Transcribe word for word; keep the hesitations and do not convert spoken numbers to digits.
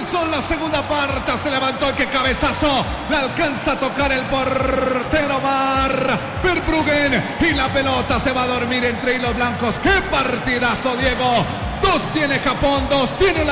Comenzó la segunda parte, se levantó, que cabezazo, le alcanza a tocar el portero Mar Verbruggen y la pelota se va a dormir entre hilos blancos. ¡Qué partidazo, Diego! Dos tiene Japón, dos tiene la